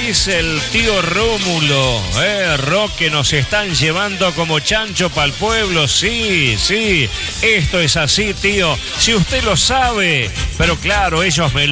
dice el tío Rómulo, Roque, nos están llevando como chancho para el pueblo. Sí, esto es así, tío, si usted lo sabe, pero claro, ellos me